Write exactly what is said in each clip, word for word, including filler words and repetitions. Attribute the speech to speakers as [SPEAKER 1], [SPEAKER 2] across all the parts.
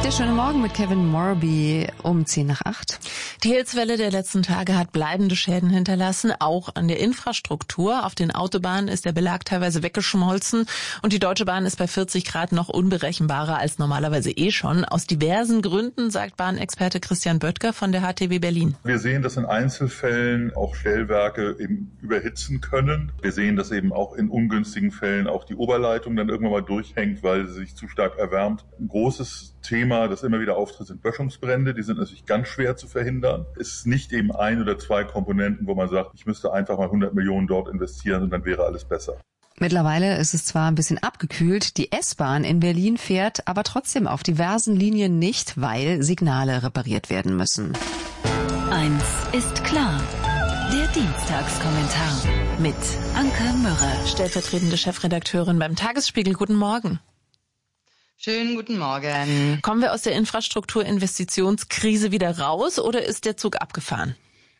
[SPEAKER 1] Der schöne Morgen mit Kevin Morby um zehn nach acht.
[SPEAKER 2] Die Hitzewelle der letzten Tage hat bleibende Schäden hinterlassen, auch an der Infrastruktur. Auf den Autobahnen ist der Belag teilweise weggeschmolzen und die Deutsche Bahn ist bei vierzig Grad noch unberechenbarer als normalerweise eh schon. Aus diversen Gründen, sagt Bahnexperte Christian Böttger von der H T W Berlin.
[SPEAKER 3] Wir sehen, dass in Einzelfällen auch Stellwerke eben überhitzen können. Wir sehen, dass eben auch in ungünstigen Fällen auch die Oberleitung dann irgendwann mal durchhängt, weil sie sich zu stark erwärmt. Ein großes Thema, das immer wieder auftritt, sind Böschungsbrände. Die sind natürlich ganz schwer zu verhindern. Es ist nicht eben ein oder zwei Komponenten, wo man sagt, ich müsste einfach mal hundert Millionen dort investieren und dann wäre alles besser.
[SPEAKER 1] Mittlerweile ist es zwar ein bisschen abgekühlt, die S-Bahn in Berlin fährt aber trotzdem auf diversen Linien nicht, weil Signale repariert werden müssen.
[SPEAKER 4] Eins ist klar. Der Dienstagskommentar mit Anke Mürre,
[SPEAKER 2] stellvertretende Chefredakteurin beim Tagesspiegel. Guten Morgen.
[SPEAKER 5] Schönen guten Morgen.
[SPEAKER 2] Kommen wir aus der Infrastrukturinvestitionskrise wieder raus oder ist der Zug abgefahren?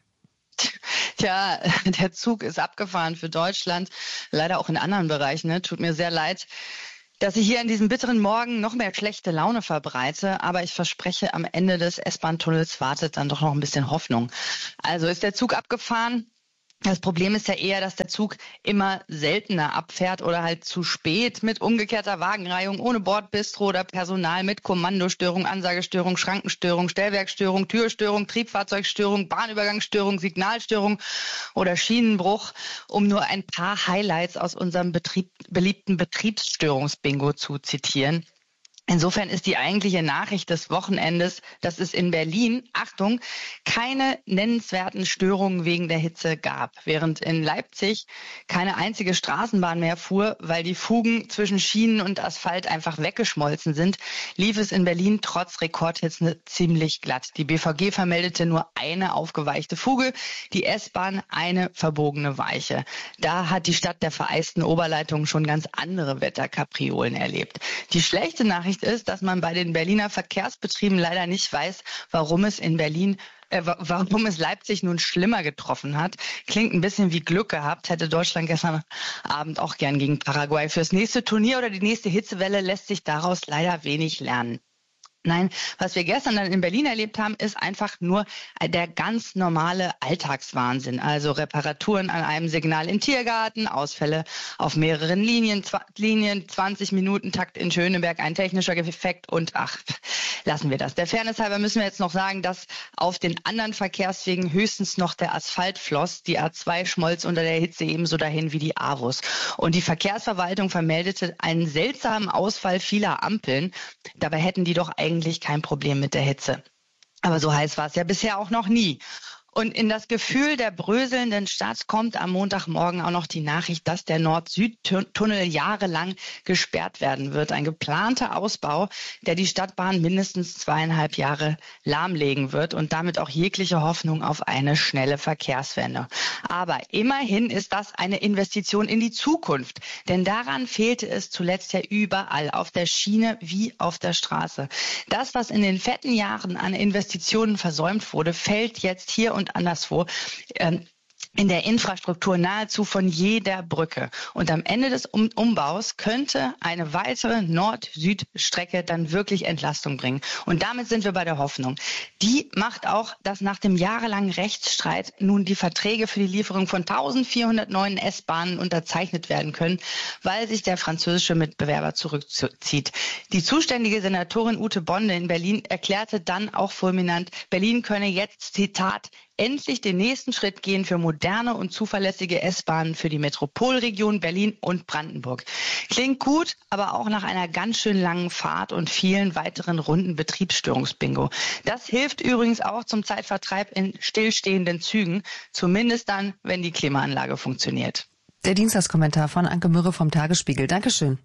[SPEAKER 5] Tja, der Zug ist abgefahren für Deutschland, leider auch in anderen Bereichen. Ne? Tut mir sehr leid, dass ich hier an diesem bitteren Morgen noch mehr schlechte Laune verbreite, aber ich verspreche, am Ende des S-Bahn-Tunnels wartet dann doch noch ein bisschen Hoffnung. Also ist der Zug abgefahren? Das Problem ist ja eher, dass der Zug immer seltener abfährt oder halt zu spät mit umgekehrter Wagenreihung, ohne Bordbistro oder Personal, mit Kommandostörung, Ansagestörung, Schrankenstörung, Stellwerkstörung, Türstörung, Triebfahrzeugstörung, Bahnübergangsstörung, Signalstörung oder Schienenbruch, um nur ein paar Highlights aus unserem Betrieb, beliebten Betriebsstörungsbingo zu zitieren. Insofern ist die eigentliche Nachricht des Wochenendes, dass es in Berlin, Achtung, keine nennenswerten Störungen wegen der Hitze gab. Während in Leipzig keine einzige Straßenbahn mehr fuhr, weil die Fugen zwischen Schienen und Asphalt einfach weggeschmolzen sind, lief es in Berlin trotz Rekordhitze ziemlich glatt. Die B V G vermeldete nur eine aufgeweichte Fuge, die S-Bahn eine verbogene Weiche. Da hat die Stadt der vereisten Oberleitung schon ganz andere Wetterkapriolen erlebt. Die schlechte Nachricht ist, dass man bei den Berliner Verkehrsbetrieben leider nicht weiß, warum es in Berlin, äh, warum es Leipzig nun schlimmer getroffen hat. Klingt ein bisschen wie Glück gehabt, hätte Deutschland gestern Abend auch gern gegen Paraguay. Fürs nächste Turnier oder die nächste Hitzewelle lässt sich daraus leider wenig lernen. Nein, was wir gestern dann in Berlin erlebt haben, ist einfach nur der ganz normale Alltagswahnsinn. Also Reparaturen an einem Signal im Tiergarten, Ausfälle auf mehreren Linien, Linien, zwanzig Minuten Takt in Schöneberg, ein technischer Defekt und ach, lassen wir das. Der Fairness halber müssen wir jetzt noch sagen, dass auf den anderen Verkehrswegen höchstens noch der Asphalt floss. Die A zwei schmolz unter der Hitze ebenso dahin wie die Avus. Und die Verkehrsverwaltung vermeldete einen seltsamen Ausfall vieler Ampeln. Dabei hätten die doch eigentlich eigentlich kein Problem mit der Hitze. Aber so heiß war es ja bisher auch noch nie. Und in das Gefühl der bröselnden Stadt kommt am Montagmorgen auch noch die Nachricht, dass der Nord-Süd-Tunnel jahrelang gesperrt werden wird. Ein geplanter Ausbau, der die Stadtbahn mindestens zweieinhalb Jahre lahmlegen wird und damit auch jegliche Hoffnung auf eine schnelle Verkehrswende. Aber immerhin ist das eine Investition in die Zukunft. Denn daran fehlte es zuletzt ja überall, auf der Schiene wie auf der Straße. Das, was in den fetten Jahren an Investitionen versäumt wurde, fällt jetzt hier und anderswo ähm, in der Infrastruktur nahezu von jeder Brücke. Und am Ende des um- Umbaus könnte eine weitere Nord-Süd-Strecke dann wirklich Entlastung bringen. Und damit sind wir bei der Hoffnung. Die macht auch, dass nach dem jahrelangen Rechtsstreit nun die Verträge für die Lieferung von eintausendvierhundert neuen S-Bahnen unterzeichnet werden können, weil sich der französische Mitbewerber zurückzieht. Die zuständige Senatorin Ute Bonde in Berlin erklärte dann auch fulminant, Berlin könne jetzt, Zitat, endlich den nächsten Schritt gehen für moderne und zuverlässige S-Bahnen für die Metropolregion Berlin und Brandenburg. Klingt gut, aber auch nach einer ganz schön langen Fahrt und vielen weiteren Runden Betriebsstörungsbingo. Das hilft übrigens auch zum Zeitvertreib in stillstehenden Zügen, zumindest dann, wenn die Klimaanlage funktioniert.
[SPEAKER 1] Der Dienstagskommentar von Anke Mürre vom Tagesspiegel. Dankeschön.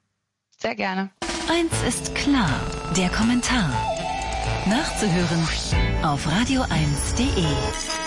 [SPEAKER 5] Sehr gerne.
[SPEAKER 4] Eins ist klar, der Kommentar. Nachzuhören auf radio eins punkt de.